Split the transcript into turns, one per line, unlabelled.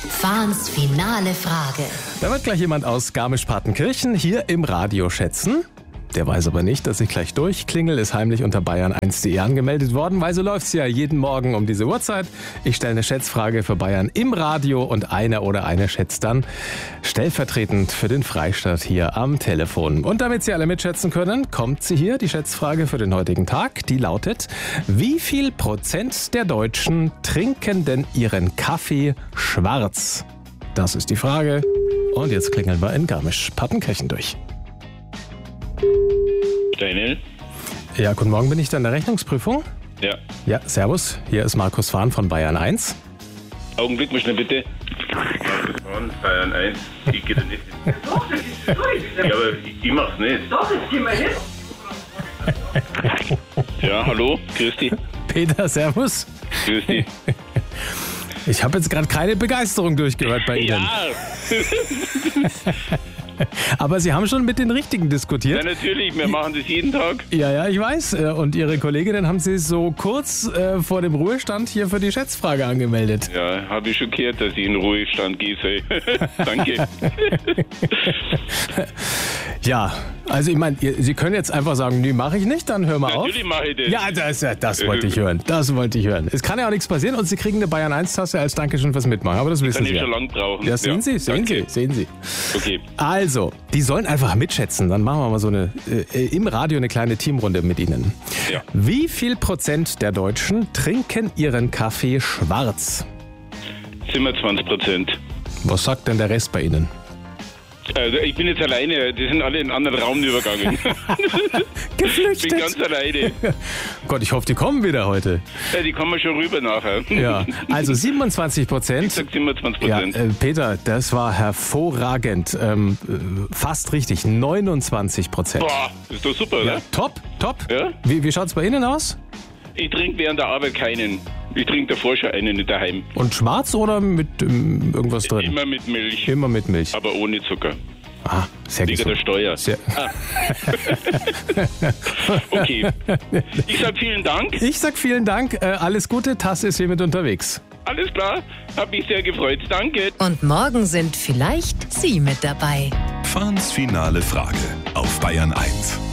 Fahns finale Frage.
Da wird gleich jemand aus Garmisch-Partenkirchen hier im Radio schätzen. Der weiß aber nicht, dass ich gleich durchklingel, ist heimlich unter bayern1.de angemeldet worden, weil so läuft's ja jeden Morgen um diese Uhrzeit. Ich stelle eine Schätzfrage für Bayern im Radio und einer oder eine schätzt dann stellvertretend für den Freistaat hier am Telefon. Und damit Sie alle mitschätzen können, kommt sie hier, die Schätzfrage für den heutigen Tag. Die lautet: Wie viel Prozent der Deutschen trinken denn ihren Kaffee schwarz? Das ist die Frage. Und jetzt klingeln wir in Garmisch-Partenkirchen durch.
Daniel?
Ja, guten Morgen, bin ich da in der Rechnungsprüfung?
Ja.
Ja, servus, hier ist Markus Fahn von Bayern 1.
Augenblick mal schnell bitte. Markus Fahn, Bayern 1. Ich gehe da nicht hin.
Doch, das ist durch.
Ja, aber ich mach's nicht.
Doch, jetzt gehen wir hin.
Ja, hallo, grüß dich.
Peter, servus.
Grüß dich.
Ich habe jetzt gerade keine Begeisterung durchgehört bei Ihnen.
Ja,
Aber Sie haben schon mit den Richtigen
ja,
diskutiert.
natürlich, wir machen das jeden Tag.
Ja, ich weiß. Und Ihre Kolleginnen haben Sie so kurz vor dem Ruhestand hier für die Schätzfrage angemeldet.
Ja, habe ich schon gehört, dass ich in Ruhestand gehe soll. Danke.
Ja, also ich meine, Sie können jetzt einfach sagen, nee, mache ich nicht, dann hören wir auf.
Natürlich mache ich das.
Ja, das wollte ich hören. Das wollte ich hören. Es kann ja auch nichts passieren und Sie kriegen eine Bayern 1-Tasse als Dankeschön fürs Mitmachen. Aber das wissen
Kann
Sie
ich
ja.
schon lang brauchen.
Ja, sehen Sie.
Danke. Okay.
Also, die sollen einfach mitschätzen. Dann machen wir mal so im Radio eine kleine Teamrunde mit Ihnen.
Ja.
Wie viel Prozent der Deutschen trinken ihren Kaffee schwarz?
Sind wir 20%.
Was sagt denn der Rest bei Ihnen?
Also ich bin jetzt alleine, die sind alle in einen anderen Raum übergegangen. Ich
Geflüchtet.
bin ganz alleine.
Gott, ich hoffe, die kommen wieder heute.
Ja, die kommen schon rüber nachher.
Ja, also 27%.
Ich sag 27%.
Ja, Peter, das war hervorragend. Fast richtig, 29%.
Boah, ist doch super, oder?
Ja, top.
Ja?
Wie schaut's bei Ihnen aus?
Ich trinke während der Arbeit keinen. Ich trinke davor schon einen daheim.
Und schwarz oder mit irgendwas drin?
Immer mit Milch,
Immer mit Milch.
aber ohne Zucker.
Ah, sehr
Wegen der
gesund.
Steuer.
Sehr.
Okay. Ich sag vielen Dank.
Ich sag vielen Dank, alles Gute, Tasse ist hier mit unterwegs.
Alles klar. Hab mich sehr gefreut. Danke.
Und morgen sind vielleicht Sie mit dabei.
Fahns finale Frage auf Bayern 1.